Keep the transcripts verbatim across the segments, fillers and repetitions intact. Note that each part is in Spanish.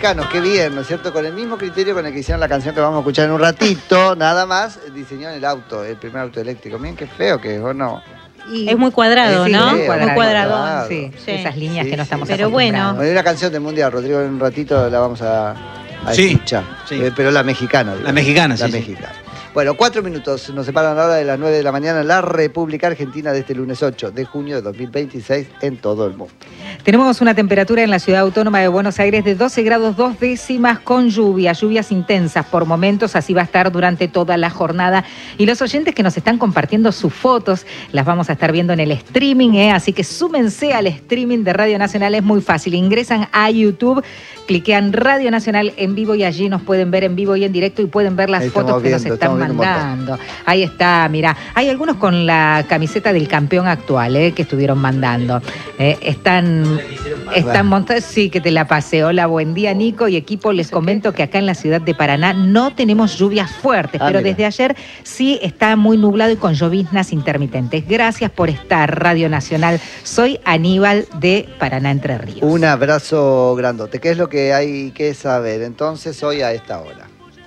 mexicanos, qué bien, ¿no es cierto? Con el mismo criterio con el que hicieron la canción que vamos a escuchar en un ratito, nada más, diseñaron el auto, el primer auto eléctrico. Miren qué feo que es, ¿o no? Y es muy cuadrado, sí, ¿no? Sí, muy cuadradón. cuadrado. Sí, Sí. esas líneas Sí, que no estamos sí. Pero bueno. Bueno, hay una canción del Mundial, Rodrigo, en un ratito la vamos a, a Sí, escuchar. sí. Eh, pero la mexicana. Digo. La mexicana, La sí, sí. mexicana. Bueno, cuatro minutos nos separan ahora de las nueve de la mañana en la República Argentina de este lunes ocho de junio de dos mil veintiséis en todo el mundo. Tenemos una temperatura en la ciudad autónoma de Buenos Aires de doce grados dos décimas con lluvia, lluvias intensas por momentos, así va a estar durante toda la jornada. Y los oyentes que nos están compartiendo sus fotos, las vamos a estar viendo en el streaming, ¿eh? Así que súmense al streaming de Radio Nacional, es muy fácil. Ingresan a YouTube, cliquean Radio Nacional en vivo y allí nos pueden ver en vivo y en directo y pueden ver las Ahí fotos que viendo, nos están mandando. Ahí está, mira, hay algunos con la camiseta del campeón actual, ¿eh? Que estuvieron mandando. Eh, están... Están montados, sí, que te la pasé. Hola, buen día, Nico y equipo. Les comento que acá en la ciudad de Paraná no tenemos lluvias fuertes, ah, pero mira. desde ayer sí está muy nublado y con lloviznas intermitentes. Gracias por estar, Radio Nacional. Soy Aníbal de Paraná, Entre Ríos. Un abrazo grandote. ¿Qué es lo que hay que saber entonces hoy a esta hora?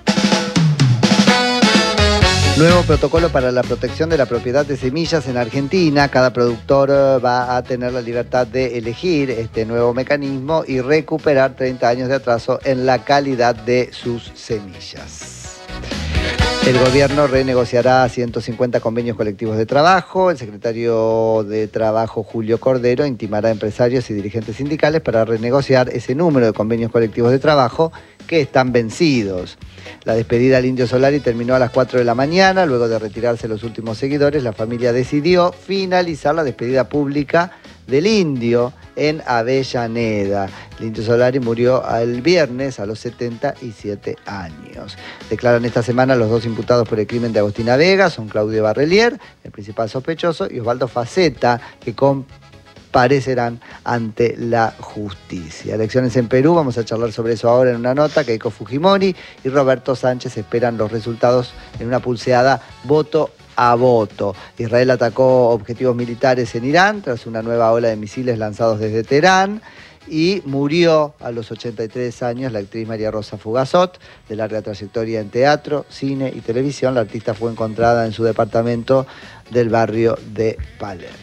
Nuevo protocolo para la protección de la propiedad de semillas en Argentina. Cada productor va a tener la libertad de elegir este nuevo mecanismo y recuperar treinta años de atraso en la calidad de sus semillas. El gobierno renegociará ciento cincuenta convenios colectivos de trabajo. El secretario de Trabajo, Julio Cordero, intimará a empresarios y dirigentes sindicales para renegociar ese número de convenios colectivos de trabajo que están vencidos. La despedida al Indio Solari terminó a las cuatro de la mañana. Luego de retirarse los últimos seguidores, la familia decidió finalizar la despedida pública del Indio en Avellaneda. El Indio Solari murió el viernes a los setenta y siete años. Declaran esta semana los dos imputados por el crimen de Agostina Vega, son Claudio Barrelier, el principal sospechoso, y Osvaldo Faceta, que comparecerán ante la justicia. Elecciones en Perú, vamos a charlar sobre eso ahora en una nota. Keiko Fujimori y Roberto Sánchez esperan los resultados en una pulseada voto a voto. Israel atacó objetivos militares en Irán tras una nueva ola de misiles lanzados desde Teherán y murió a los ochenta y tres años la actriz María Rosa Fugazot, de larga trayectoria en teatro, cine y televisión. La artista fue encontrada en su departamento del barrio de Palermo.